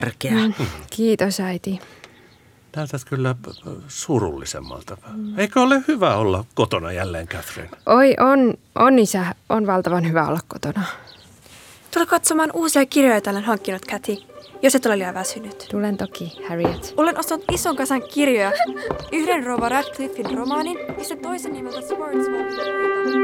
tärkeää. Kiitos, äiti. Näytät kyllä surullisemmalta. Eikö ole hyvä olla kotona jälleen, Catherine? Oi, on isä. On valtavan hyvä olla kotona. Tule katsomaan uusia kirjoja, joita olen hankkinut, Cathy, jos et ole liian väsynyt. Tulen toki, Harriet. Olen ostanut ison kasan kirjoja. Yhden rouva Radcliffein romaanin ja sen toisen nimeltä Swordsman.